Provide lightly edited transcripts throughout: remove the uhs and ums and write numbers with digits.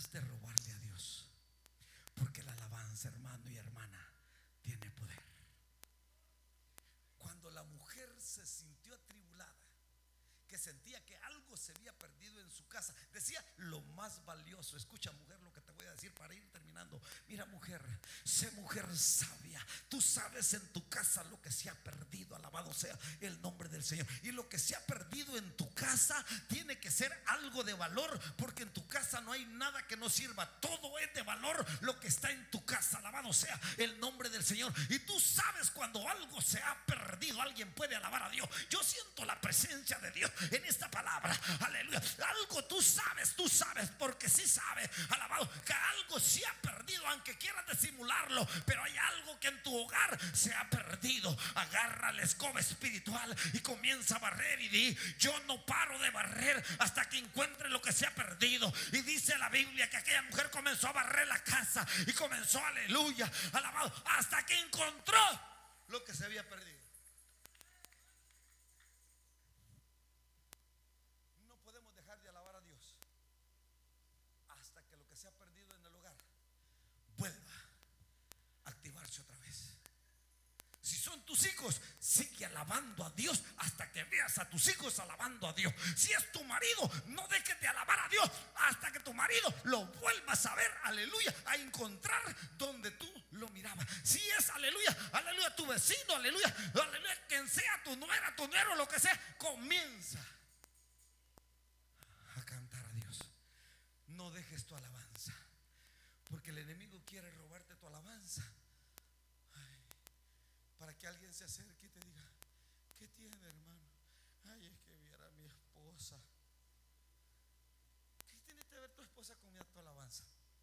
has de robarle a Dios, porque la alabanza, hermano y hermana, tiene poder. Cuando la mujer se sintió atribulada, que sentía que algo se había perdido en su casa, decía lo más valioso. Escucha, mujer, lo que te voy a decir para ir terminando. Mira, mujer, sé mujer sabia. Tú sabes en tu casa lo que se ha perdido. Alabado sea el nombre del Señor. Y lo que se ha perdido en tu casa tiene que ser algo de valor, porque en tu casa no hay nada que no sirva. Todo es de valor lo que está en tu casa. Alabado sea el nombre del Señor. Y tú sabes cuando algo se ha perdido. Alguien puede alabar a Dios. Yo siento la presencia de Dios en esta palabra, aleluya. Algo tú sabes, porque sí sabes, alabado, que algo se ha perdido, aunque quieras disimularlo, pero hay algo que en tu hogar se ha perdido. Agarra la escoba espiritual y comienza a barrer y di: yo no paro de barrer hasta que encuentre lo que se ha perdido. Y dice la Biblia que aquella mujer comenzó a barrer la casa y comenzó, aleluya, alabado, hasta que encontró lo que se había perdido. De alabar a Dios hasta que lo que se ha perdido en el hogar vuelva a activarse otra vez. Si son tus hijos, sigue alabando a Dios hasta que veas a tus hijos alabando a Dios. Si es tu marido, no dejes de alabar a Dios hasta que tu marido lo vuelvas a ver, aleluya, a encontrar donde tú lo mirabas. Si es, aleluya, aleluya, tu vecino, aleluya, aleluya, quien sea, tu nuera, tu nuero, lo que sea, comienza a cantar a Dios. No dejes tu alabanza, porque el enemigo quiere robarte tu alabanza. Ay, para que alguien se acerque y te diga: ¿qué tiene, hermano? Ay, es que viera a mi esposa. ¿Qué tiene que ver tu esposa con tu alabanza?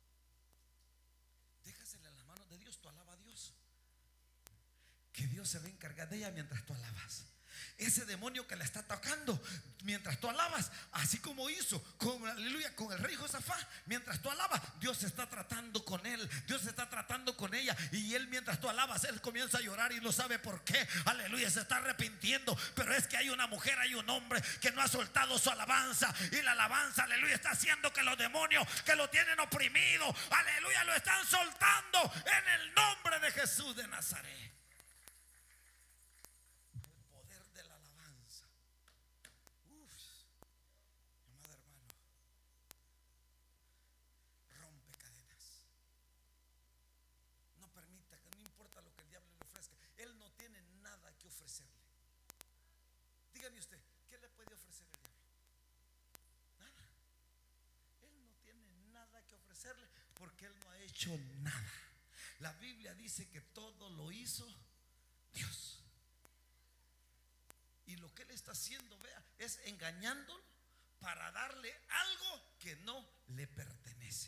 Déjasela en las manos de Dios. Tú alaba a Dios, que Dios se va a encargar de ella mientras tú alabas. Ese demonio que la está tocando mientras tú alabas, así como hizo con, aleluya, con el rey Josafat, mientras tú alabas, Dios está tratando con él, Dios está tratando con ella. Y él, mientras tú alabas, él comienza a llorar y no sabe por qué, aleluya, se está arrepintiendo. Pero es que hay una mujer, hay un hombre que no ha soltado su alabanza, y la alabanza, aleluya, está haciendo que los demonios que lo tienen oprimido, aleluya, lo están soltando en el nombre de Jesús de Nazaret. Él no tiene nada que ofrecerle. Dígame usted, ¿qué le puede ofrecer el diablo? Nada. Él no tiene nada que ofrecerle, porque él no ha hecho nada. La Biblia dice que todo lo hizo Dios. Y lo que él está haciendo, vea, es engañándolo para darle algo que no le pertenece.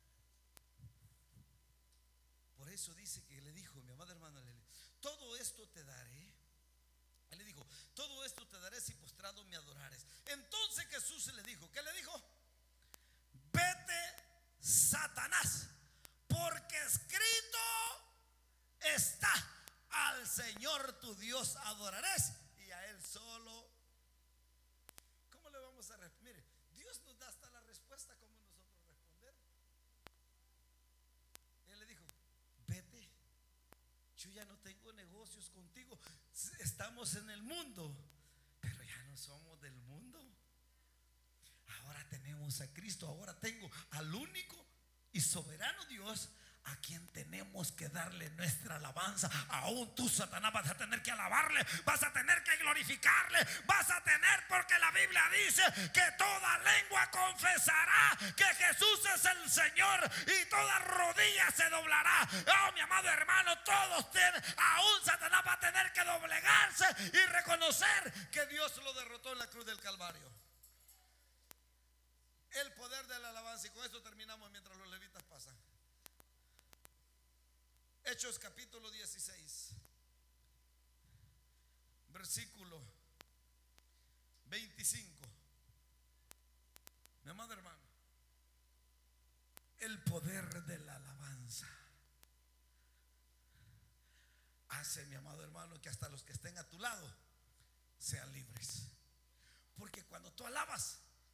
Por eso dice que le dijo mi amada hermana Lele: todo esto te daré. Él le dijo: todo esto te daré si postrado me adorares. Entonces Jesús le dijo: ¿qué le dijo? Vete, Satanás, porque escrito está: al Señor tu Dios adorarás y a Él solo. ¿Cómo le vamos a responder? Mire, Dios nos da hasta la respuesta como nosotros responder. Él le dijo: vete, yo ya no tengo negocios contigo. Estamos en el mundo, pero ya no somos del mundo. Ahora tenemos a Cristo. Ahora tengo al único y soberano Dios, a quien tenemos que darle nuestra alabanza. Aún tú, Satanás, vas a tener que alabarle, vas a tener que glorificarle, vas a tener, porque la Biblia dice que toda lengua confesará que Jesús es el Señor y toda rodilla se doblará. Oh, mi amado hermano, todos tienen, aún Satanás va a tener que doblegarse y reconocer que Dios lo derrotó en la cruz del Calvario. El poder de la alabanza. Y con esto terminamos mientras los levitas pasan. Hechos capítulo 16, versículo 25. Mi amado hermano, el poder de la alabanza hace, mi amado hermano, que hasta los que estén a tu lado sean libres. Porque cuando tú alabas,